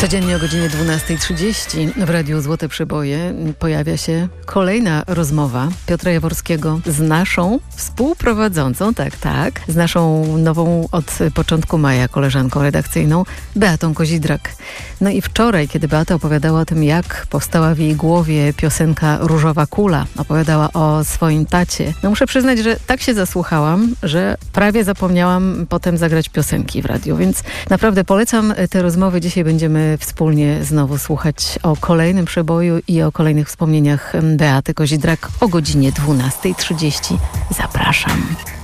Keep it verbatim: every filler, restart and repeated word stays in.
Codziennie o godzinie dwunastej trzydzieści w Radiu Złote Przeboje pojawia się kolejna rozmowa Piotra Jaworskiego z naszą współprowadzącą, tak, tak, z naszą nową od początku maja koleżanką redakcyjną Beatą Kozidrak. No i wczoraj, kiedy Beata opowiadała o tym, jak powstała w jej głowie piosenka Różowa Kula, opowiadała o swoim tacie, no muszę przyznać, że tak się zasłuchałam, że prawie zapomniałam potem zagrać piosenki w radiu, więc naprawdę polecam te rozmowy. Dzisiaj będziemy wspólnie znowu słuchać o kolejnym przeboju i o kolejnych wspomnieniach Beaty Kozidrak o godzinie dwunastej trzydzieści. Zapraszam.